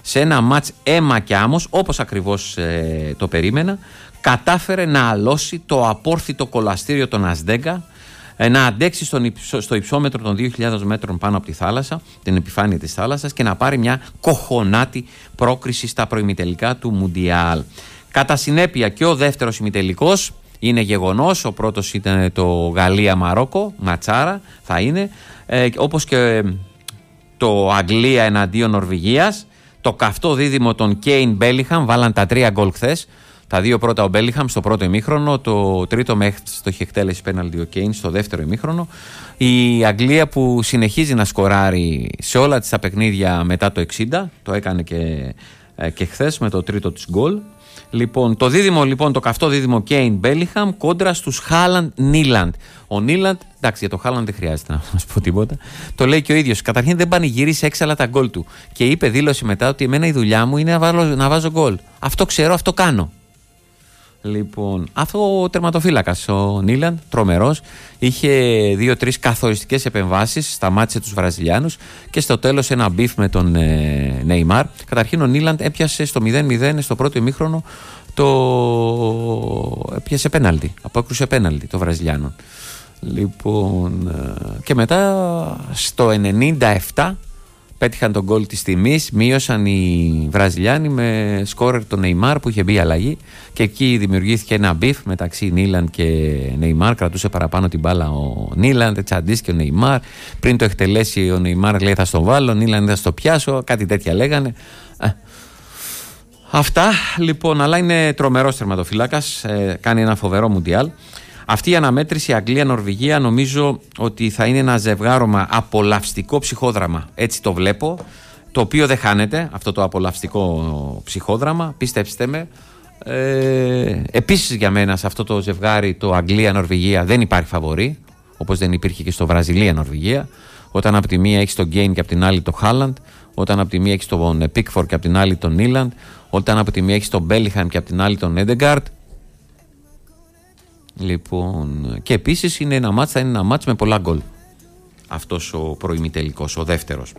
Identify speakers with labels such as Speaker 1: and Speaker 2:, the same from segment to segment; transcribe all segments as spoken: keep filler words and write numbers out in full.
Speaker 1: σε ένα μάτς αίμα και άμμος, όπως ακριβώς ε, το περίμενα, κατάφερε να αλώσει το απόρθητο κολαστήριο των Ασδέγκα, ε, να αντέξει στον υψο, στο υψόμετρο των δύο χιλιάδες μέτρων πάνω από τη θάλασσα, την επιφάνεια της θάλασσας, και να πάρει μια κοχονάτη πρόκριση στα προημιτελικά του Μουντιάλ. Κατά συνέπεια και ο δεύτερος ημιτελικός είναι γεγονός. Ο πρώτος ήταν το Γαλλία-Μαρόκο, ματσάρα θα είναι, ε, όπως και το Αγγλία εναντίον Νορβηγίας, το καυτό δίδυμο των Κέιν Μπέλιχαμ, βάλαν τα τρία γκολ χθες. Τα δύο πρώτα ο Μπέλιχαμ στο πρώτο ημίχρονο, το τρίτο μέχρι το είχε εκτέλεση πέναλτι ο Κέιν στο δεύτερο ημίχρονο. Η Αγγλία που συνεχίζει να σκοράρει σε όλα τις τα παιχνίδια μετά το εξήντα, το έκανε και, ε, και χθες με το τρίτο της γκολ. Λοιπόν, το δίδυμο, λοιπόν, το καυτό δίδυμο Κέιν Μπέλιχαμ κόντρα στους Χάλαντ Νίλαντ. Ο Νίλαντ, εντάξει, για το Χάλαντ δεν χρειάζεται να μας πω τίποτα. Το λέει και ο ίδιος. Καταρχήν δεν πανηγύρισε έξαλα τα γκολ του. Και είπε, δήλωσε μετά, ότι εμένα η δουλειά μου είναι να, βάλω, να βάζω γκολ. Αυτό ξέρω, αυτό κάνω. Λοιπόν, αυτό ο τερματοφύλακας, ο Νίλαντ, τρομερός, είχε δύο-τρεις καθοριστικές επεμβάσεις, σταμάτησε τους Βραζιλιάνους και στο τέλος ένα μπιφ με τον ε, Νεϊμάρ. Καταρχήν ο Νίλαντ έπιασε στο μηδέν μηδέν στο πρώτο ημίχρονο, το έπιασε πέναλτι, απόκρουσε πέναλτι το Βραζιλιάνο. Λοιπόν, και μετά στο ενενήντα επτά πέτυχαν τον γκολ της τιμής, μείωσαν οι Βραζιλιάνοι με σκόρερ τον Νεϊμάρ που είχε μπει αλλαγή και εκεί δημιουργήθηκε ένα μπιφ μεταξύ Νίλαντ και Νεϊμάρ. Κρατούσε παραπάνω την μπάλα ο Νίλαντ, τσαντίστηκε ο Νεϊμάρ. Πριν το εκτελέσει ο Νεϊμάρ λέει θα στο βάλω, ο Νίλαντ θα στο πιάσω, κάτι τέτοια λέγανε. Αυτά λοιπόν, αλλά είναι τρομερός τερματοφυλάκας, ε, κάνει ένα φοβερό Μουντιάλ. Αυτή η αναμέτρηση Αγγλία-Νορβηγία νομίζω ότι θα είναι ένα ζευγάρωμα απολαυστικό ψυχόδραμα. Έτσι το βλέπω, το οποίο δεν χάνεται αυτό το απολαυστικό ψυχόδραμα, πίστεψτε με. Ε, επίσης για μένα σε αυτό το ζευγάρι το Αγγλία-Νορβηγία δεν υπάρχει φαβορί, όπως δεν υπήρχε και στο Βραζιλία-Νορβηγία. Όταν από τη μία έχεις τον Γκέιν και από την άλλη τον Χάλαντ, όταν από τη μία έχεις τον Πίκφορ και από την άλλη τον Νίλαντ, όταν από τη μία έχεις τον Μπέλιχαμ και από την άλλη τον Έντεγκαρτ. Λοιπόν, και επίσης είναι ένα μάτς, θα είναι ένα μάτς με πολλά γκολ. Αυτός ο προημιτελικός, ο δεύτερος.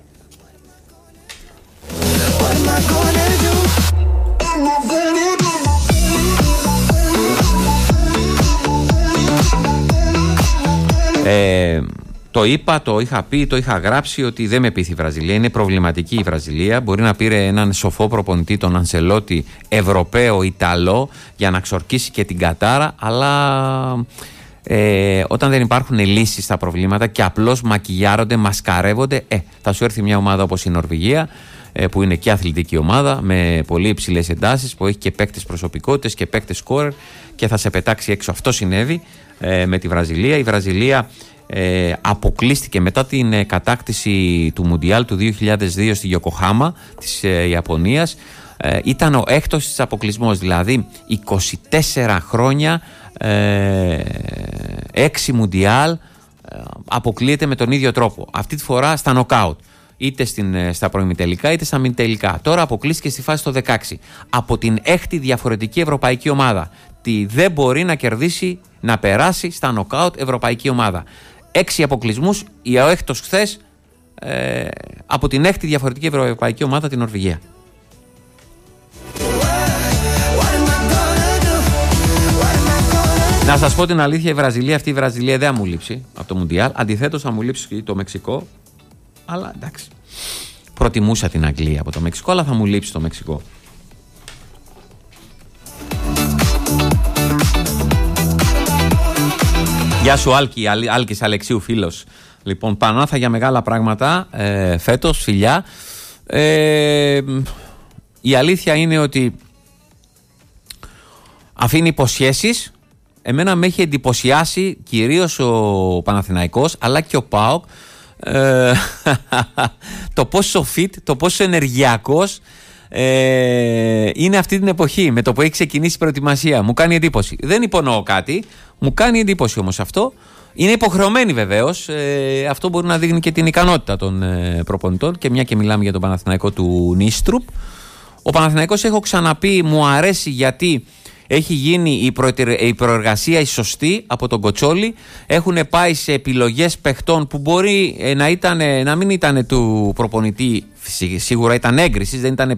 Speaker 1: Ε, το είπα, το είχα πει, το είχα γράψει ότι δεν με πείθει η Βραζιλία. Είναι προβληματική η Βραζιλία. Μπορεί να πήρε έναν σοφό προπονητή, τον Ανσελότη, Ευρωπαίο, Ιταλό, για να ξορκίσει και την κατάρα, αλλά ε, όταν δεν υπάρχουν λύσεις στα προβλήματα και απλώς μακιγιάρονται, μασκαρεύονται, ε, θα σου έρθει μια ομάδα όπως η Νορβηγία, ε, που είναι και αθλητική ομάδα, με πολύ υψηλές εντάσεις, που έχει και παίκτες προσωπικότητες και παίκτες σκόρερ και θα σε πετάξει έξω. Αυτό συνέβη ε, με τη Βραζιλία. Η Βραζιλία Ε, αποκλείστηκε μετά την ε, κατάκτηση του Μουντιάλ του δύο χιλιάδες δύο στη Γιοκοχάμα της ε, Ιαπωνίας. Ε, ήταν ο έκτος της αποκλεισμός, δηλαδή είκοσι τέσσερα χρόνια, ε, έξι Μουντιάλ, ε, αποκλείεται με τον ίδιο τρόπο. Αυτή τη φορά στα νοκάουτ, είτε στην, στα προημιτελικά είτε στα μιτελικά. Τώρα αποκλείστηκε στη φάση το δεκαέξι από την έκτη διαφορετική ευρωπαϊκή ομάδα. Τι δεν μπορεί να κερδίσει, να περάσει στα νοκάουτ ευρωπαϊκή ομάδα. Έξι αποκλεισμούς, η έκτος χθες ε, από την έκτη διαφορετική ευρωπαϊκή ομάδα, την Νορβηγία. Να σας πω την αλήθεια, η Βραζιλία, αυτή η Βραζιλία δεν θα μου λείψει από το Μουντιάλ. Αντιθέτως θα μου λείψει και το Μεξικό. Αλλά εντάξει, προτιμούσα την Αγγλία από το Μεξικό, αλλά θα μου λείψει το Μεξικό. Γεια σου Άλκη, Άλκης Αλεξίου φίλος. Λοιπόν, Πανάθα για μεγάλα πράγματα ε, φέτος, φιλιά. Ε, η αλήθεια είναι ότι αφήνει υποσχέσεις. Εμένα με έχει εντυπωσιάσει κυρίως ο Παναθηναϊκός, αλλά και ο ΠΑΟΚ, ε, το πόσο fit, το πόσο ενεργειακός ε, είναι αυτή την εποχή, με το που έχει ξεκινήσει η προετοιμασία. Μου κάνει εντύπωση. Δεν υπονοώ κάτι, μου κάνει εντύπωση όμως αυτό. Είναι υποχρεωμένοι βεβαίως. Ε, αυτό μπορεί να δείχνει και την ικανότητα των ε, προπονητών. Και μια και μιλάμε για τον Παναθηναϊκό του Νίστρουπ. Ο Παναθηναϊκός, έχω ξαναπεί, μου αρέσει γιατί έχει γίνει η, προετηρε... η προεργασία η σωστή από τον Κοτσόλη. Έχουν πάει σε επιλογές παιχτών που μπορεί να, ήταν, να μην ήταν του προπονητή. Σίγουρα ήταν έγκρισης, δεν ήταν